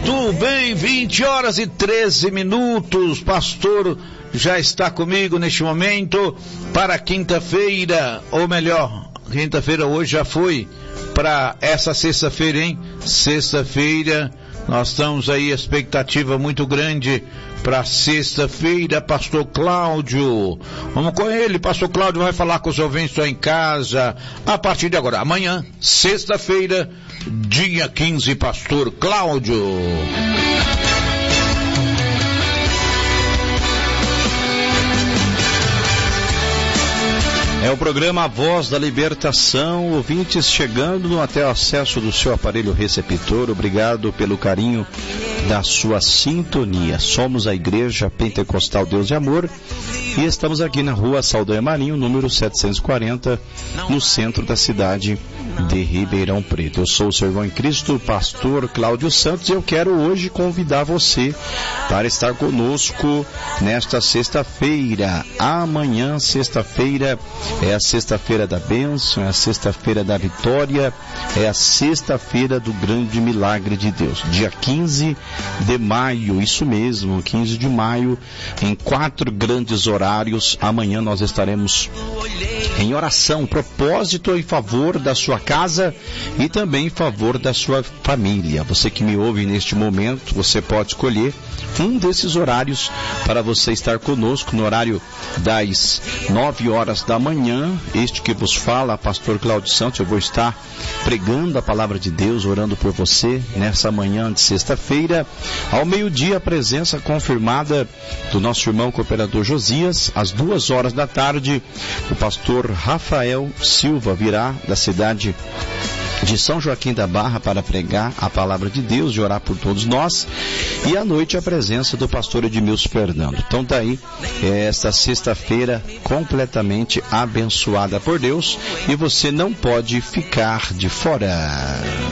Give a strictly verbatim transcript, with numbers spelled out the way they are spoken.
Muito bem, vinte horas e treze minutos. Pastor já está comigo neste momento para quinta-feira, ou melhor, quinta-feira hoje já foi para essa sexta-feira, hein? Sexta-feira, nós estamos aí, expectativa muito grande para sexta-feira. Pastor Cláudio, vamos com ele. Pastor Cláudio vai falar com os ouvintes em casa a partir de agora. Amanhã, sexta-feira, dia quinze, Pastor Cláudio. É o programa A Voz da Libertação, ouvintes chegando até o acesso do seu aparelho receptor. Obrigado pelo carinho da sua sintonia. Somos a Igreja Pentecostal Deus de Amor e estamos aqui na rua Saldanha Marinho, número setecentos e quarenta, no centro da cidade de Ribeirão Preto. Eu sou o seu irmão em Cristo, pastor Cláudio Santos, e eu quero hoje convidar você para estar conosco nesta sexta-feira. Amanhã, sexta-feira, é a sexta-feira da bênção, é a sexta-feira da vitória, é a sexta-feira do grande milagre de Deus. Dia quinze de maio, isso mesmo, quinze de maio, em quatro grandes horários. Amanhã nós estaremos em oração, propósito em favor da sua casa e também em favor da sua família. Você que me ouve neste momento, você pode escolher um desses horários para você estar conosco, no horário das nove horas da manhã. Este que vos fala, pastor Cláudio Santos, eu vou estar pregando a palavra de Deus, orando por você nessa manhã de sexta-feira. Ao meio-dia, a presença confirmada do nosso irmão cooperador Josias. Às duas horas da tarde, o pastor Rafael Silva virá da cidade de São Joaquim da Barra para pregar a palavra de Deus e orar por todos nós. E à noite a presença do pastor Edmilson Fernando. Então daí, é esta sexta-feira completamente abençoada por Deus e você não pode ficar de fora.